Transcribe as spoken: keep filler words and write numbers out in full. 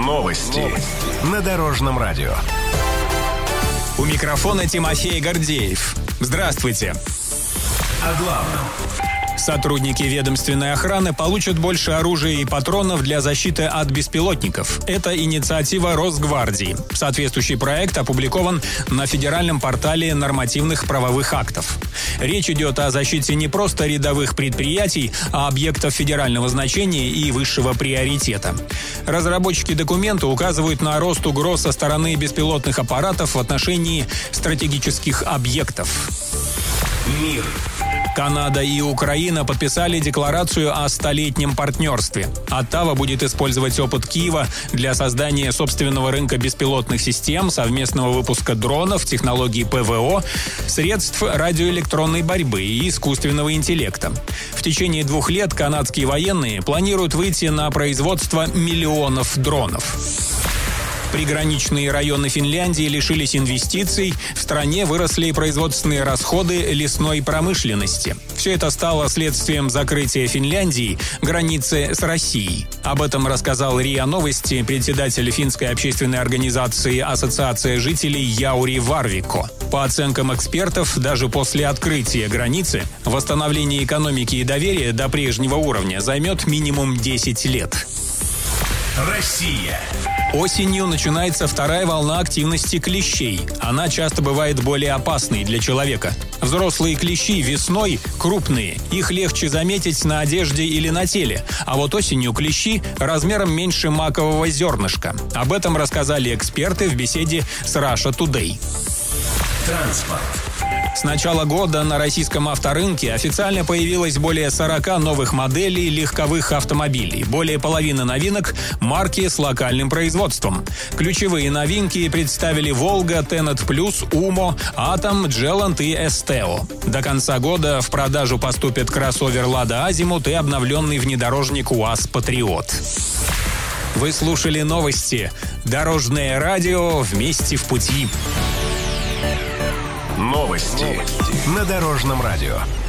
Новости. Новости. На Дорожном радио. У микрофона Тимофей Гордеев. Здравствуйте. О главном. Сотрудники ведомственной охраны получат больше оружия и патронов для защиты от беспилотников. Это инициатива Росгвардии. Соответствующий проект опубликован на федеральном портале нормативных правовых актов. Речь идет о защите не просто рядовых предприятий, а объектов федерального значения и высшего приоритета. Разработчики документа указывают на рост угроз со стороны беспилотных аппаратов в отношении стратегических объектов. Мир. Канада и Украина подписали декларацию о столетнем партнерстве. Оттава будет использовать опыт Киева для создания собственного рынка беспилотных систем, совместного выпуска дронов, технологий ПВО, средств радиоэлектронной борьбы и искусственного интеллекта. В течение двух лет канадские военные планируют выйти на производство миллионов дронов. Приграничные районы Финляндии лишились инвестиций, в стране выросли производственные расходы лесной промышленности. Все это стало следствием закрытия Финляндии границы с Россией. Об этом рассказал РИА Новости председатель финской общественной организации «Ассоциация жителей» Яури Варвико. По оценкам экспертов, даже после открытия границы восстановление экономики и доверия до прежнего уровня займет минимум десять лет. Россия. Осенью начинается вторая волна активности клещей. Она часто бывает более опасной для человека. Взрослые клещи весной крупные. Их легче заметить на одежде или на теле. А вот осенью клещи размером меньше макового зернышка. Об этом рассказали эксперты в беседе с Russia Today. Транспорт. С начала года на российском авторынке официально появилось более сорока новых моделей легковых автомобилей. Более половины новинок – марки с локальным производством. Ключевые новинки представили «Волга», «Тенет Плюс», «Умо», «Атом», «Джеланд» и «Эстео». До конца года в продажу поступят кроссовер «Лада Азимут» и обновленный внедорожник УАЗ «Патриот». Вы слушали новости. Дорожное радио «Вместе в пути». Новости. Новости. На Дорожном радио.